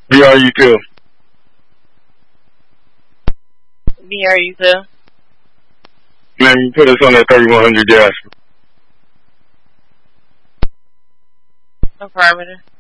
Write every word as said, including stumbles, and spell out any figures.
B R U two. B R U two. Man, you put us on that thirty-one hundred gas. Affirmative.